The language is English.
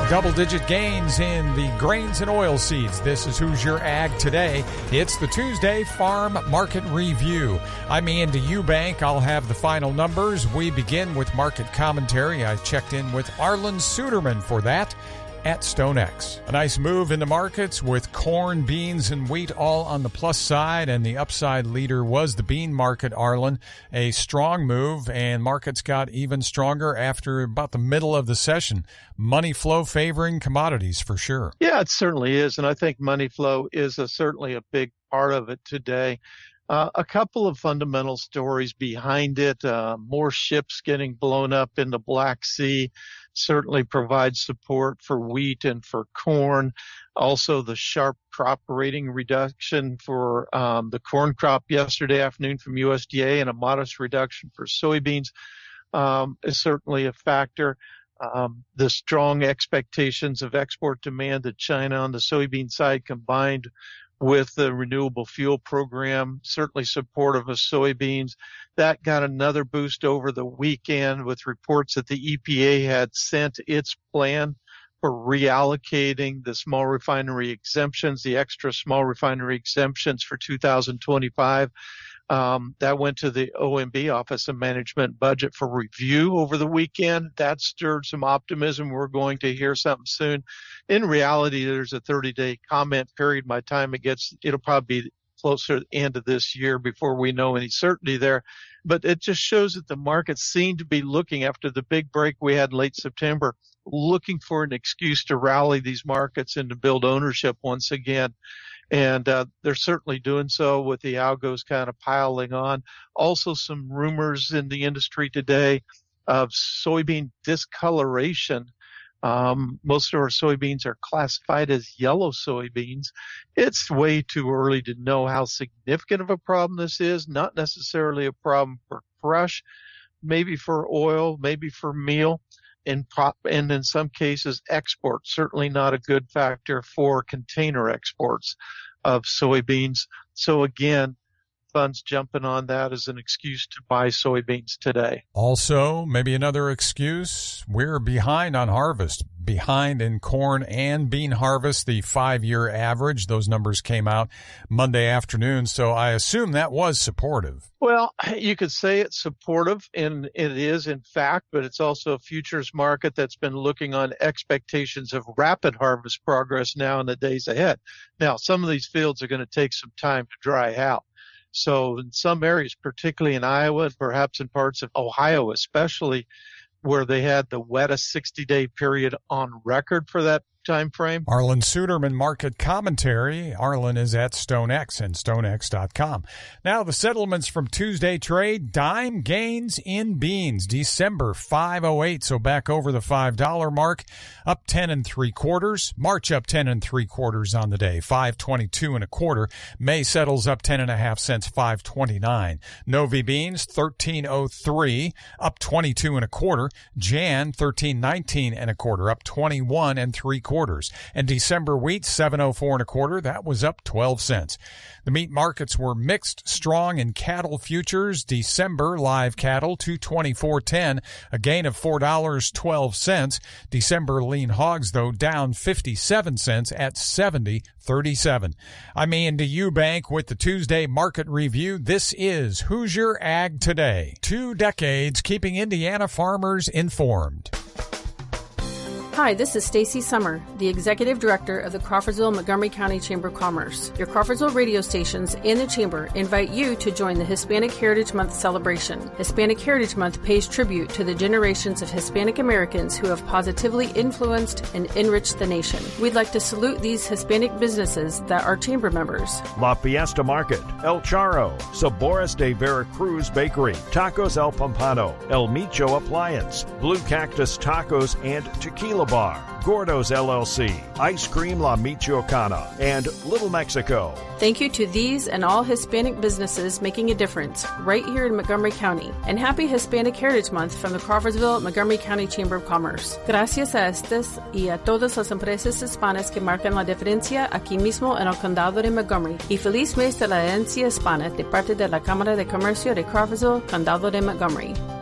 Double-digit gains in the grains and oilseeds. This is Who's Your Ag Today. It's the Tuesday Farm Market Review. I'm Andy Eubank. I'll have the final numbers. We begin with market commentary. I checked in with Arlan Suderman for that at StoneX. A nice move in the markets with corn, beans, and wheat all on the plus side, and the upside leader was the bean market, Arlan. A strong move, and markets got even stronger after about the middle of the session. Money flow favoring commodities for sure. Yeah, it certainly is, and I think money flow is certainly a big part of it today. A couple of fundamental stories behind it. More ships getting blown up in the Black Sea certainly provides support for wheat and for corn. Also, the sharp crop rating reduction for the corn crop yesterday afternoon from USDA and a modest reduction for soybeans is certainly a factor. The strong expectations of export demand to China on the soybean side combined with the renewable fuel program, certainly supportive of soybeans. That got another boost over the weekend with reports that the EPA had sent its plan for reallocating the small refinery exemptions, the extra small refinery exemptions for 2025. That went to the OMB, Office of Management Budget, for review over the weekend. That stirred some optimism. We're going to hear something soon. In reality, there's a 30-day comment period. By the time it'll probably be closer to the end of this year before we know any certainty there. But it just shows that the markets seem to be looking, after the big break we had in late September, looking for an excuse to rally these markets and to build ownership once again. And they're certainly doing so with the algos kind of piling on. Also, some rumors in the industry today of soybean discoloration. Most of our soybeans are classified as yellow soybeans. It's way too early to know how significant of a problem this is. Not necessarily a problem for crush, maybe for oil, maybe for meal. And in some cases, export, certainly not a good factor for container exports of soybeans. So again, funds jumping on that as an excuse to buy soybeans today. Also, maybe another excuse, we're behind on harvest, behind in corn and bean harvest, the 5-year average. Those numbers came out Monday afternoon, so I assume that was supportive. Well, you could say it's supportive, and it is, in fact, but it's also a futures market that's been looking on expectations of rapid harvest progress now in the days ahead. Now, some of these fields are going to take some time to dry out. So in some areas, particularly in Iowa, perhaps in parts of Ohio especially, where they had the wettest 60-day period on record for that time frame. Arlan Suderman, market commentary. Arlan is at StoneX and StoneX.com. Now the settlements from Tuesday trade, dime gains in beans. December 5.08, so back over the $5 mark, up 10 3/4. March up 10 3/4 on the day, 5.22 1/4. May settles up 10.5 cents, 5.29. Novi beans 13.03, up 22 1/4. Jan 13.19 1/4, up 21 3/4. And December wheat, 7.04 1/4. That was up 12 cents. The meat markets were mixed, strong in cattle futures. December live cattle, 224.10, a gain of $4.12. December lean hogs, though, down 57 cents at 70.37. I'm Andy Eubank with the Tuesday Market Review. This is Who's Your Ag Today? 2 decades keeping Indiana farmers informed. Hi, this is Stacy Summer, the Executive Director of the Crawfordsville-Montgomery County Chamber of Commerce. Your Crawfordsville radio stations and the Chamber invite you to join the Hispanic Heritage Month celebration. Hispanic Heritage Month pays tribute to the generations of Hispanic Americans who have positively influenced and enriched the nation. We'd like to salute these Hispanic businesses that are Chamber members. La Fiesta Market, El Charro, Sabores de Veracruz Bakery, Tacos El Pompano, El Micho Appliance, Blue Cactus Tacos and Tequila Bar, Gordo's LLC, Ice Cream La Michoacana, and Little Mexico. Thank you to these and all Hispanic businesses making a difference right here in Montgomery County. And happy Hispanic Heritage Month from the Crawfordsville-Montgomery County Chamber of Commerce. Gracias a estas y a todas las empresas hispanas que marcan la diferencia aquí mismo en el condado de Montgomery. Y feliz mes de la herencia hispana de parte de la Cámara de Comercio de Crawfordsville, condado de Montgomery.